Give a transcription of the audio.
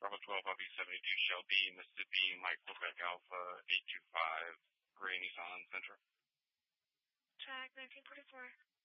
Bravo 12 LV72 Shelby, Mississippi, Mike Quebec Alpha 825, Gray Nissan Sentra. Track 1944.